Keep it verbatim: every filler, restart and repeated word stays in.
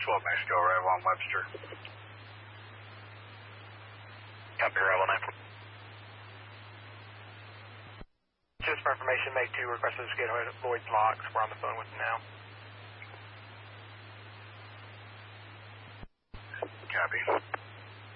twelve Mexico, arrival on Webster. Copy, arrival nine four. Just for information, make two requests to get Lloyd's locks. We're on the phone with them now. Copy.